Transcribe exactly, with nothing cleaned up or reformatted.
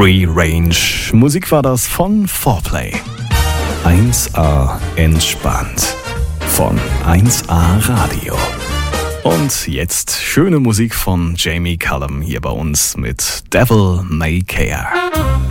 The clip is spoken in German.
Free Range. Musik war das von Fourplay. eins A entspannt von eins A Radio. Und jetzt schöne Musik von Jamie Cullum hier bei uns mit Devil May Care.